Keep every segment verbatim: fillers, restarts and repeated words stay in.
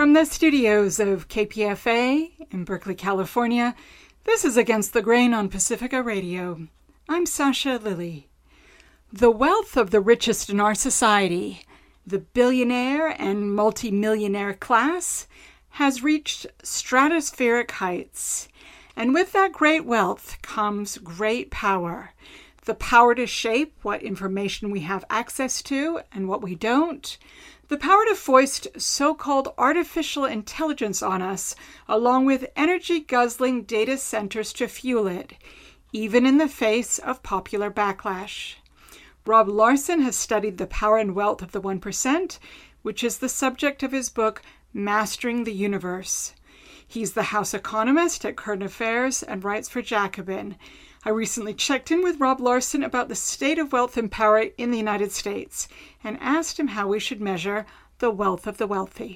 From the studios of K P F A in Berkeley, California, this is Against the Grain on Pacifica Radio. I'm Sasha Lilly. The wealth of the richest in our society, the billionaire and multimillionaire class, has reached stratospheric heights. And with that great wealth comes great power. The power to shape what information we have access to and what we don't. The power to foist so-called artificial intelligence on us, along with energy-guzzling data centers to fuel it, even in the face of popular backlash. Rob Larson has studied the power and wealth of the one percent, which is the subject of his book, Mastering the Universe. He's the House economist at Current Affairs and writes for Jacobin. I recently checked in with Rob Larson about the state of wealth and power in the United States and asked him how we should measure the wealth of the wealthy.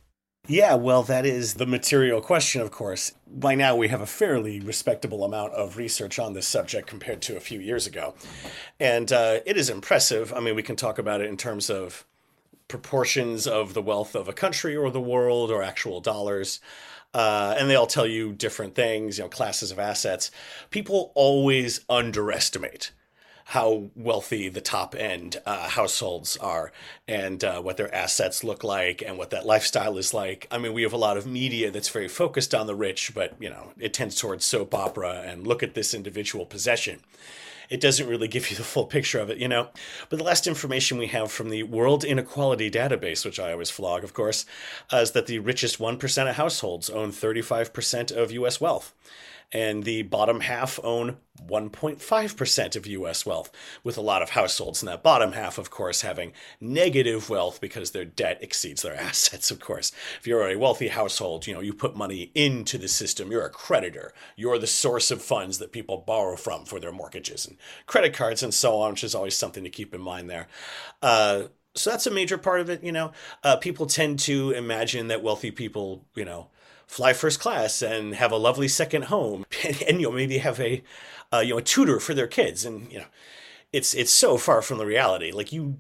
Yeah, well, that is the material question, of course. By now, we have a fairly respectable amount of research on this subject compared to a few years ago. And uh, it is impressive. I mean, we can talk about it in terms of proportions of the wealth of a country or the world or actual dollars. Uh, and they all tell you different things, you know, classes of assets. People always underestimate how wealthy the top end uh, households are and uh, what their assets look like and what that lifestyle is like. I mean, we have a lot of media that's very focused on the rich, but, you know, it tends towards soap opera and look at this individual possession. It doesn't really give you the full picture of it, you know. But the last information we have from the World Inequality Database, which I always flog, of course, uh, is that the richest one percent of households own thirty-five percent of U S wealth. And the bottom half own one point five percent of U S wealth, with a lot of households in that bottom half, of course, having negative wealth because their debt exceeds their assets, of course. If you're a wealthy household, you know, you put money into the system. You're a creditor. You're the source of funds that people borrow from for their mortgages and credit cards and so on, which is always something to keep in mind there. Uh, so that's a major part of it, you know. Uh, people tend to imagine that wealthy people, you know, fly first class and have a lovely second home, and, and you know, maybe have a uh, you know a tutor for their kids, and you know, it's it's so far from the reality. Like you,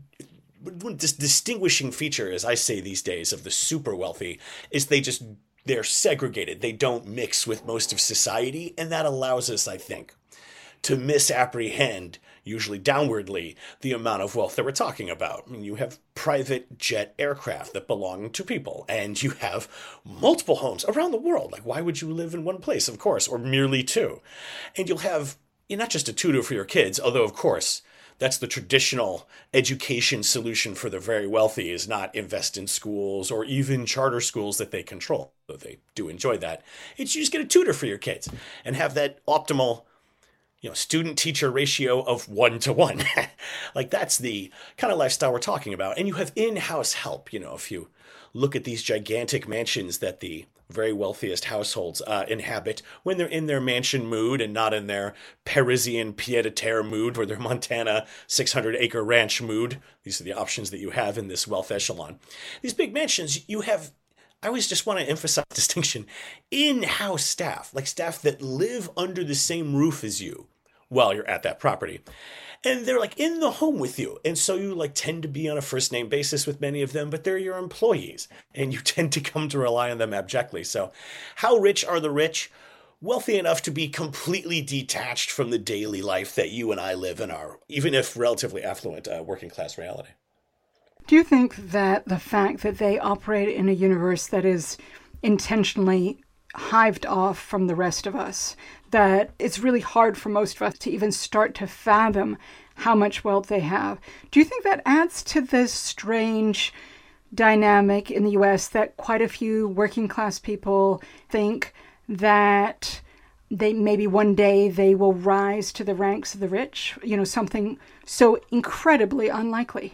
this distinguishing feature, as I say these days, of the super wealthy is they just they're segregated. They don't mix with most of society, and that allows us, I think, to misapprehend, usually downwardly, the amount of wealth that we're talking about. I mean, you have private jet aircraft that belong to people, and you have multiple homes around the world. Like, why would you live in one place, of course, or merely two? And you'll have, you know, not just a tutor for your kids, although, of course, that's the traditional education solution for the very wealthy, is not invest in schools or even charter schools that they control, though they do enjoy that. It's you just get a tutor for your kids and have that optimal, you know, student-teacher ratio of one to one. Like, that's the kind of lifestyle we're talking about. And you have in-house help. You know, if you look at these gigantic mansions that the very wealthiest households uh, inhabit when they're in their mansion mood and not in their Parisian pied-à-terre mood or their Montana six hundred acre ranch mood. These are the options that you have in this wealth echelon. These big mansions, you have, I always just want to emphasize the distinction, in-house staff, like staff that live under the same roof as you while you're at that property. And they're like in the home with you. And so you like tend to be on a first name basis with many of them, but they're your employees and you tend to come to rely on them abjectly. So how rich are the rich? Wealthy enough to be completely detached from the daily life that you and I live in our, even if relatively affluent, uh, working class reality. Do you think that the fact that they operate in a universe that is intentionally hived off from the rest of us, that it's really hard for most of us to even start to fathom how much wealth they have, do you think that adds to this strange dynamic in the U S that quite a few working class people think that they maybe one day they will rise to the ranks of the rich, you know, something so incredibly unlikely?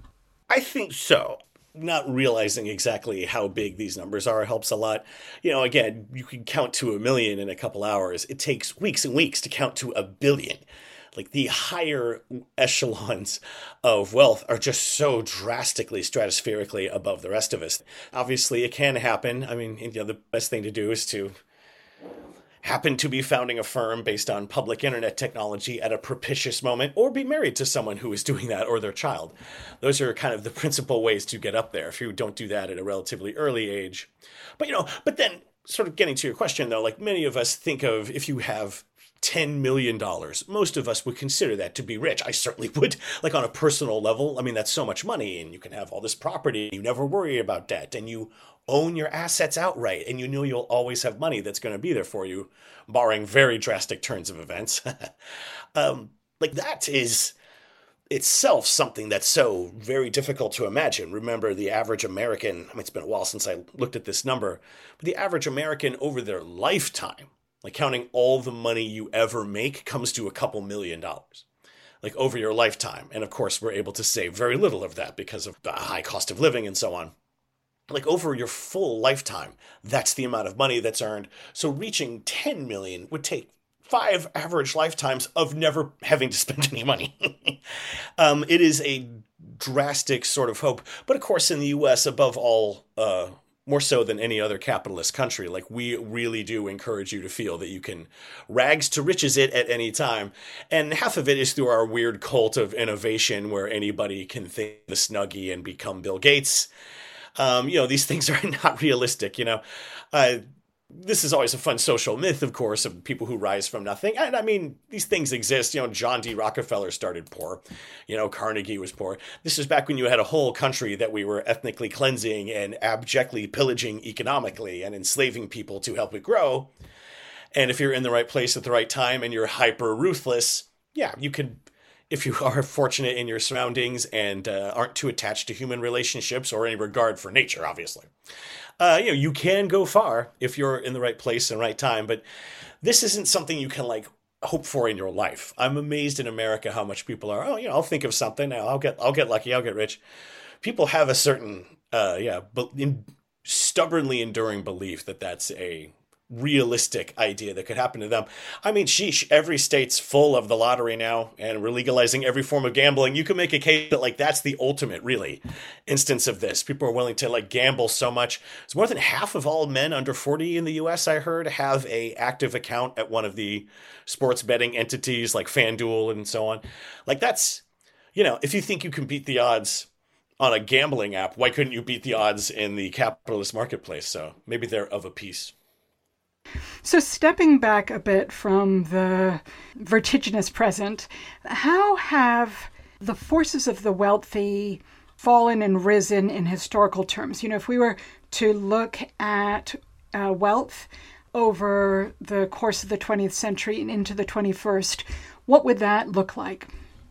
I think so. Not realizing exactly how big these numbers are helps a lot. You know, again, you can count to a million in a couple hours. It takes weeks and weeks to count to a billion. Like, the higher echelons of wealth are just so drastically, stratospherically above the rest of us. Obviously, it can happen. I mean, you know, the best thing to do is to happen to be founding a firm based on public internet technology at a propitious moment, or be married to someone who is doing that or their child. Those are kind of the principal ways to get up there if you don't do that at a relatively early age. But, you know, but then sort of getting to your question, though, like many of us think of if you have ten million dollars, most of us would consider that to be rich. I certainly would, like on a personal level. I mean, that's so much money, and you can have all this property. You never worry about debt, and you own your assets outright, and you know you'll always have money that's going to be there for you, barring very drastic turns of events. um, like that is itself something that's so very difficult to imagine. Remember, the average American, I mean, it's been a while since I looked at this number, but the average American over their lifetime, like counting all the money you ever make, comes to a couple million dollars, like over your lifetime. And of course, we're able to save very little of that because of the high cost of living and so on. Like over your full lifetime, that's the amount of money that's earned. So reaching ten million would take five average lifetimes of never having to spend any money. um, it is a drastic sort of hope. But of course, in the U S, above all, uh, more so than any other capitalist country, like we really do encourage you to feel that you can rags to riches it at any time. And half of it is through our weird cult of innovation where anybody can think the Snuggie and become Bill Gates. Um, you know, these things are not realistic, you know. Uh, this is always a fun social myth, of course, of people who rise from nothing. And I mean, these things exist. You know, John D. Rockefeller started poor. You know, Carnegie was poor. This is back when you had a whole country that we were ethnically cleansing and abjectly pillaging economically and enslaving people to help it grow. And if you're in the right place at the right time and you're hyper ruthless, yeah, you could, if you are fortunate in your surroundings and uh, aren't too attached to human relationships or any regard for nature, obviously. Uh, you know, you can go far if you're in the right place and right time, but this isn't something you can like hope for in your life. I'm amazed in America how much people are, oh, you know, I'll think of something. I'll get, I'll get lucky. I'll get rich. People have a certain, uh, yeah, but in, stubbornly enduring belief that that's a realistic idea that could happen to them. I mean, sheesh, every state's full of the lottery now, and we're legalizing every form of gambling. You can make a case that like that's the ultimate, really, instance of this. People are willing to like gamble so much. It's more than half of all men under forty in the U S, I heard, have a active account at one of the sports betting entities like FanDuel and so on. Like that's, you know, if you think you can beat the odds on a gambling app, why couldn't you beat the odds in the capitalist marketplace? So maybe they're of a piece. So stepping back a bit from the vertiginous present, how have the forces of the wealthy fallen and risen in historical terms? You know, if we were to look at uh, wealth over the course of the twentieth century and into the twenty-first, what would that look like?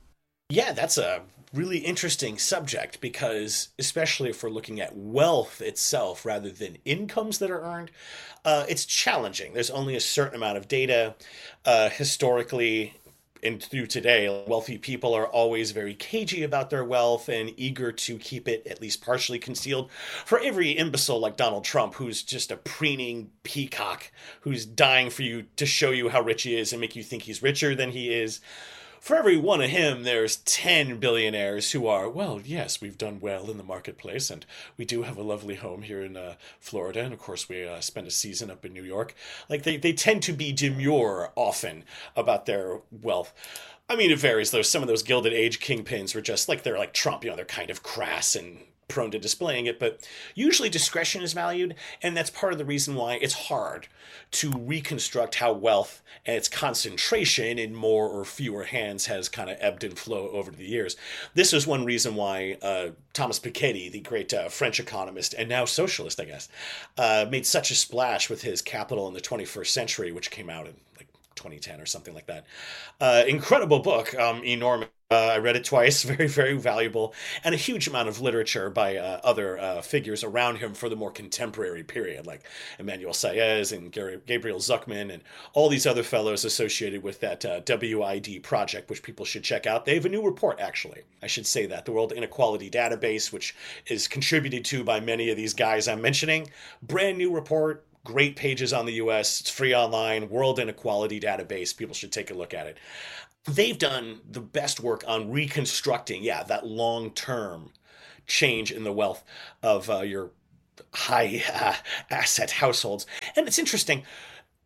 Yeah, that's a really interesting subject because especially if we're looking at wealth itself rather than incomes that are earned, uh, it's challenging. There's only a certain amount of data. Uh, historically and through today, wealthy people are always very cagey about their wealth and eager to keep it at least partially concealed. For every imbecile like Donald Trump, who's just a preening peacock, who's dying for you to show you how rich he is and make you think he's richer than he is, for every one of him, there's ten billionaires who are, well, yes, we've done well in the marketplace, and we do have a lovely home here in uh, Florida, and of course we uh, spend a season up in New York. Like, they, they tend to be demure often about their wealth. I mean, it varies, though. Some of those Gilded Age kingpins were just, like, they're like Trump, you know, they're kind of crass and prone to displaying it, but usually discretion is valued, and that's part of the reason why it's hard to reconstruct how wealth and its concentration in more or fewer hands has kind of ebbed and flowed over the years. This is one reason why uh, Thomas Piketty, the great uh, French economist and now socialist, I guess, uh, made such a splash with his Capital in the twenty-first Century, which came out in like twenty ten or something like that. Uh, incredible book, um, enormous. Uh, I read it twice, very, very valuable, and a huge amount of literature by uh, other uh, figures around him for the more contemporary period, like Emmanuel Saez and Gabriel Zuckman and all these other fellows associated with that uh, W I D project, which people should check out. They have a new report, actually. I should say that. The World Inequality Database, which is contributed to by many of these guys I'm mentioning. Brand new report. Great pages on the U S. It's free online. World Inequality Database. People should take a look at it. They've done the best work on reconstructing, yeah, that long-term change in the wealth of uh, your high uh, asset households. And it's interesting.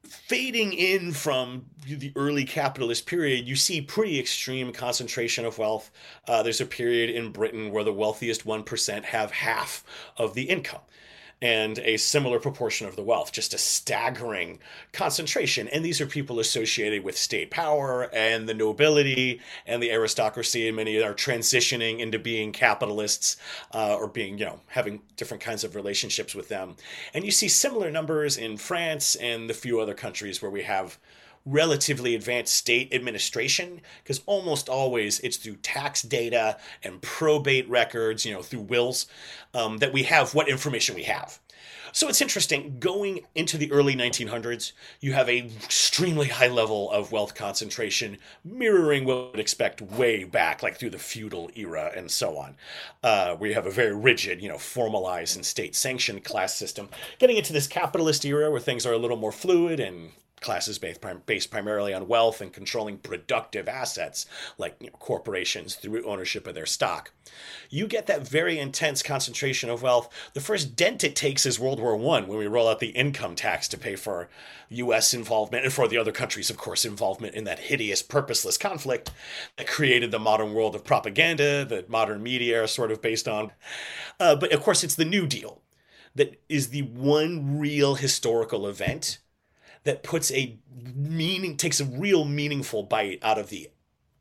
fading in from the early capitalist period, you see pretty extreme concentration of wealth. Uh, there's a period in Britain where the wealthiest one percent have half of the income and a similar proportion of the wealth, just a staggering concentration. And these are people associated with state power and the nobility and the aristocracy, and many are transitioning into being capitalists uh, or being, you know, having different kinds of relationships with them. And you see similar numbers in France and the few other countries where we have relatively advanced state administration, because almost always it's through tax data and probate records, you know, through wills, um, that we have what information we have. So it's interesting, going into the early nineteen hundreds, you have a extremely high level of wealth concentration, mirroring what we would expect way back, like through the feudal era and so on, uh, where you have a very rigid, you know, formalized and state-sanctioned class system. Getting into this capitalist era where things are a little more fluid and classes based, based primarily on wealth and controlling productive assets like, you know, corporations through ownership of their stock. You get that very intense concentration of wealth. The first dent it takes is World War One, when we roll out the income tax to pay for U S involvement and for the other countries, of course, involvement in that hideous, purposeless conflict that created the modern world of propaganda that modern media are sort of based on. Uh, but of course, it's the New Deal that is the one real historical event that puts a meaning, takes a real meaningful bite out of the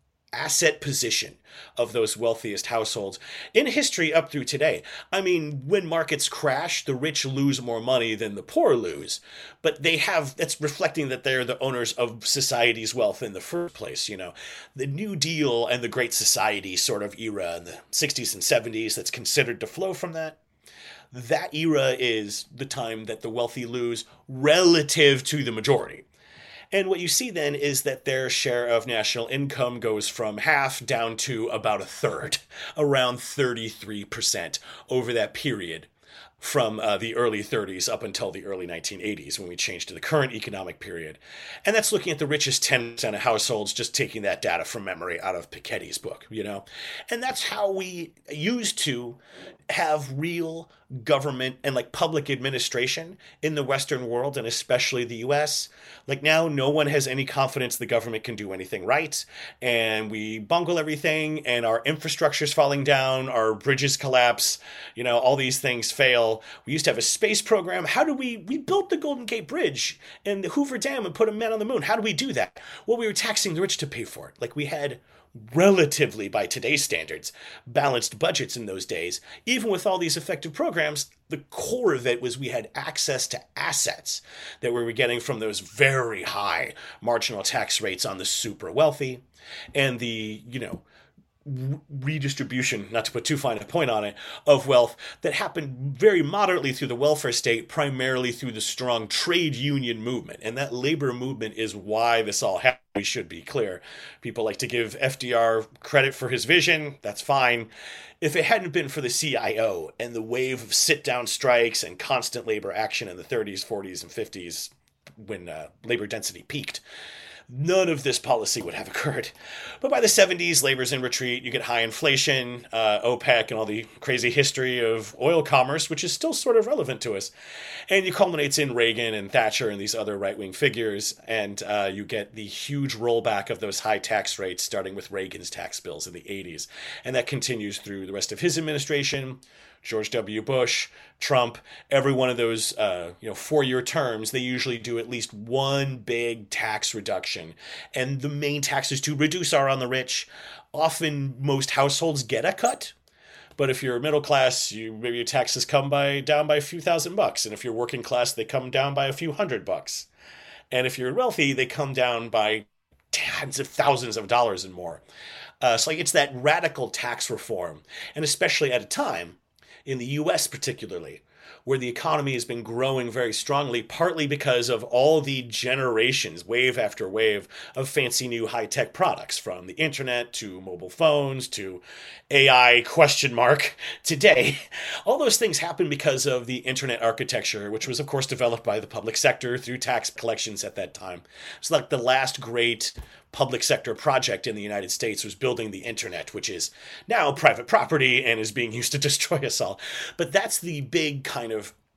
asset position of those wealthiest households in history up through today. I mean, when markets crash, the rich lose more money than the poor lose, but they have, that's reflecting that they're the owners of society's wealth in the first place. You know, the New Deal and the Great Society sort of era in the sixties and seventies that's considered to flow from that. That era is the time that the wealthy lose relative to the majority. And what you see then is that their share of national income goes from half down to about a third, around thirty-three percent over that period, from uh, the early thirties up until the early nineteen eighties, when we changed to the current economic period. And that's looking at the richest ten percent of households, just taking that data from memory out of Piketty's book, you know? And that's how we used to have real government and like public administration in the Western world, and especially the U S. Like now, no one has any confidence the government can do anything right, and we bungle everything, and our infrastructure's falling down, our bridges collapse, you know, all these things fail. We used to have a space program. How do we, we built the Golden Gate Bridge and the Hoover Dam and put a man on the moon. How do we do that? Well, we were taxing the rich to pay for it. Like we had relatively, by today's standards, balanced budgets in those days. Even with all these effective programs, the core of it was we had access to assets that we were getting from those very high marginal tax rates on the super wealthy, and the, you know, redistribution, not to put too fine a point on it, of wealth that happened very moderately through the welfare state, primarily through the strong trade union movement. And that labor movement is why this all happened. We should be clear. People like to give F D R credit for his vision. That's fine. If it hadn't been for the C I O and the wave of sit-down strikes and constant labor action in the thirties, forties, and fifties, when uh, labor density peaked, none of this policy would have occurred. But by the seventies, labor's in retreat. You get high inflation, uh, OPEC, and all the crazy history of oil commerce, which is still sort of relevant to us. And it culminates in Reagan and Thatcher and these other right-wing figures. And uh, you get the huge rollback of those high tax rates, starting with Reagan's tax bills in the eighties. And that continues through the rest of his administration. George W. Bush, Trump, every one of those uh, you know, four-year terms, they usually do at least one big tax reduction. And the main taxes to reduce are on the rich. Often most households get a cut. But if you're middle class, you maybe your taxes come by down by a few thousand bucks. And if you're working class, they come down by a few hundred bucks. And if you're wealthy, they come down by tens of thousands of dollars and more. Uh, so like it's that radical tax reform, and especially at a time in the U S particularly, where the economy has been growing very strongly, partly because of all the generations, wave after wave, of fancy new high-tech products, from the internet to mobile phones to A I question mark today. All those things happen because of the internet architecture, which was, of course, developed by the public sector through tax collections at that time. It's like the last great public sector project in the United States was building the internet, which is now private property and is being used to destroy us all. But that's the big kind of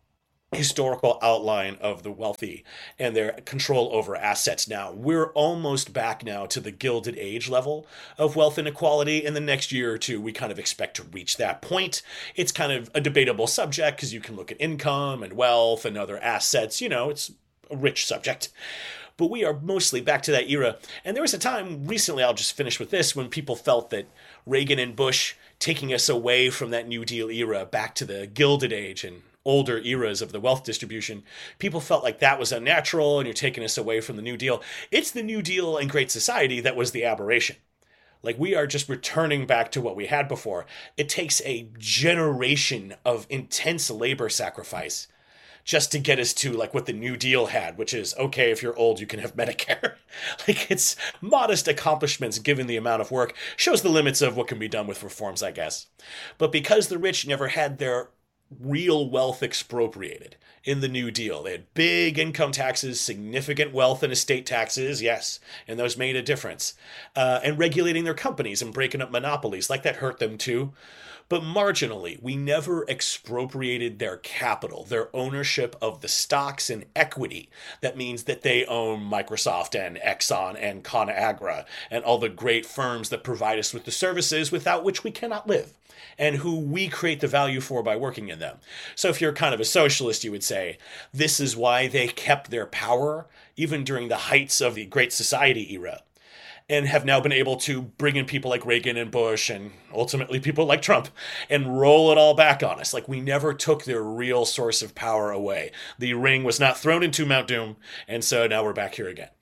historical outline of the wealthy and their control over assets now. We're almost back now to the Gilded Age level of wealth inequality. In the next year or two, we kind of expect to reach that point. It's kind of a debatable subject because you can look at income and wealth and other assets. You know, it's a rich subject. But we are mostly back to that era. And there was a time recently, I'll just finish with this, when people felt that Reagan and Bush taking us away from that New Deal era back to the Gilded Age and older eras of the wealth distribution, people felt like that was unnatural and you're taking us away from the New Deal. It's the New Deal and Great Society that was the aberration. Like, we are just returning back to what we had before. It takes a generation of intense labor sacrifice just to get us to like what the New Deal had, which is, okay, if you're old, you can have Medicare. Like, it's modest accomplishments given the amount of work, shows the limits of what can be done with reforms, I guess. But because the rich never had their real wealth expropriated in the New Deal. They had big income taxes, significant wealth and estate taxes, yes, and those made a difference. Uh, and regulating their companies and breaking up monopolies, like that hurt them too. But marginally, we never expropriated their capital, their ownership of the stocks and equity. That means that they own Microsoft and Exxon and ConAgra and all the great firms that provide us with the services without which we cannot live, and who we create the value for by working in them. So if you're kind of a socialist, you would say, this is why they kept their power even during the heights of the Great Society era, and have now been able to bring in people like Reagan and Bush and ultimately people like Trump and roll it all back on us. Like, we never took their real source of power away. The ring was not thrown into Mount Doom, and so now we're back here again.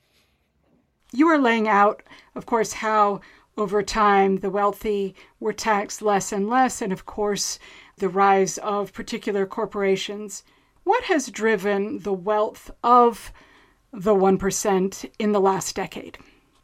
You were laying out, of course, how over time the wealthy were taxed less and less, and of course the rise of particular corporations. What has driven the wealth of the one percent in the last decade?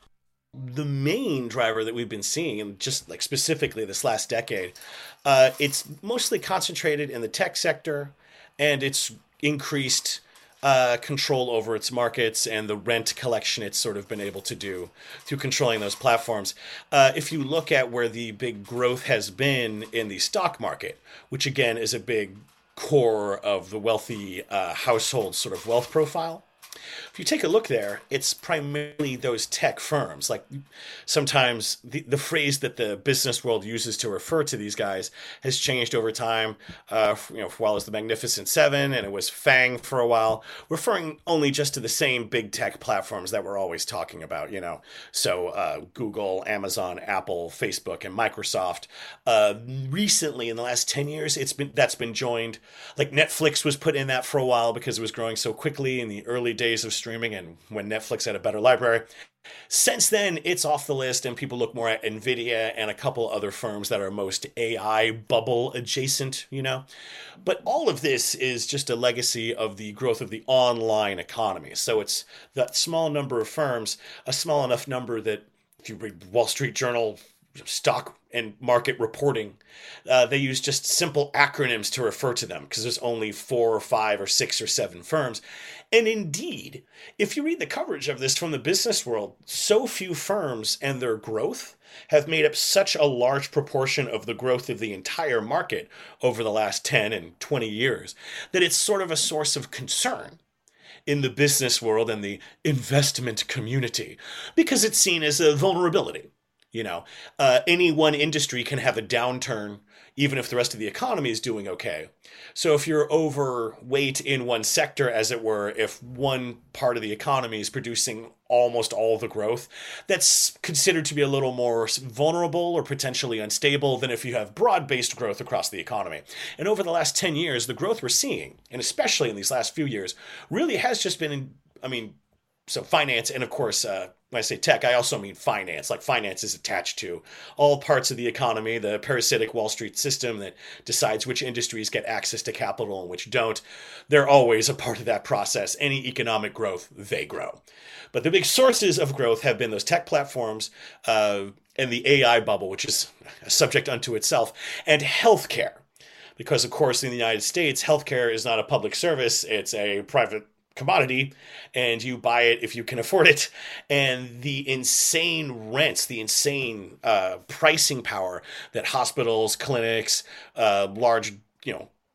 The main driver that we've been seeing, and just like specifically this last decade, uh, it's mostly concentrated in the tech sector, and it's increased uh, control over its markets and the rent collection it's sort of been able to do through controlling those platforms. Uh, if you look at where the big growth has been in the stock market, which again is a big core of the wealthy uh, household sort of wealth profile, if you take a look there, it's primarily those tech firms. Like, sometimes the, the phrase that the business world uses to refer to these guys has changed over time. Uh, you know, for a while it was the Magnificent Seven, and it was FANG for a while, referring only just to the same big tech platforms that we're always talking about, you know. So uh, Google, Amazon, Apple, Facebook, and Microsoft. Uh, recently, in the last ten years, it's been that's been joined. Like, Netflix was put in that for a while because it was growing so quickly in the early days of streaming and when Netflix had a better library. Since then, it's off the list, and people look more at NVIDIA and a couple other firms that are most A I bubble adjacent, you know. But all of this is just a legacy of the growth of the online economy. So it's that small number of firms, a small enough number that if you read Wall Street Journal stock and market reporting, uh, they use just simple acronyms to refer to them because there's only four or five or six or seven firms. And indeed, if you read the coverage of this from the business world, so few firms and their growth have made up such a large proportion of the growth of the entire market over the last ten and twenty years that it's sort of a source of concern in the business world and the investment community because it's seen as a vulnerability. You know, uh, any one industry can have a downturn even if the rest of the economy is doing okay. So if you're overweight in one sector, as it were, if one part of the economy is producing almost all the growth, that's considered to be a little more vulnerable or potentially unstable than if you have broad-based growth across the economy. And over the last ten years, the growth we're seeing, and especially in these last few years, really has just been, I mean, so finance, and of course, uh, when I say tech, I also mean finance. Like, finance is attached to all parts of the economy, the parasitic Wall Street system that decides which industries get access to capital and which don't. They're always a part of that process. Any economic growth, they grow. But the big sources of growth have been those tech platforms uh, and the A I bubble, which is a subject unto itself, and healthcare. Because, of course, in the United States, healthcare is not a public service. It's a private commodity, and you buy it if you can afford it. And the insane rents, the insane uh, pricing power that hospitals, clinics, uh, large, you know,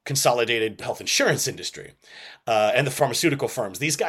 consolidated health insurance industry uh, and the pharmaceutical firms. These guys